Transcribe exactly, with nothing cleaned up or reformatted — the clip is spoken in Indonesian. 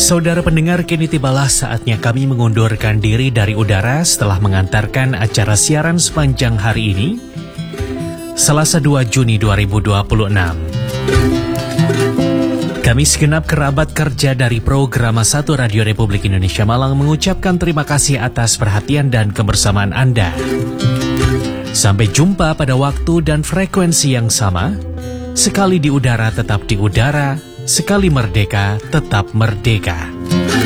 Saudara pendengar, kini tibalah saatnya kami mengundurkan diri dari udara setelah mengantarkan acara siaran sepanjang hari ini, Selasa dua Juni dua ribu dua puluh enam. Kami segenap kerabat kerja dari Programa satu Radio Republik Indonesia Malang mengucapkan terima kasih atas perhatian dan kebersamaan Anda. Sampai jumpa pada waktu dan frekuensi yang sama. Sekali di udara tetap di udara, sekali merdeka tetap merdeka.